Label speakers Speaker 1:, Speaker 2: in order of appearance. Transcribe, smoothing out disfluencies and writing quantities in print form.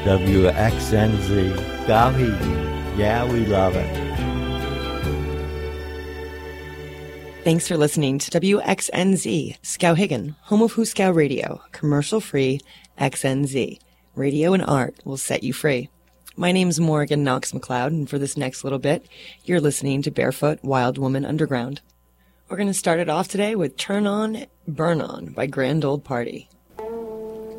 Speaker 1: WXNZ Skowhegan. Yeah, we love it.
Speaker 2: Thanks for listening to WXNZ Skowhegan, home of Huskow Radio, commercial-free XNZ. Radio and art will set you free. My name's Morgan Knox McLeod, and for this next little bit, you're listening to Barefoot Wild Woman Underground. We're going to start it off today with Turn On, Burn On by Grand Old Party.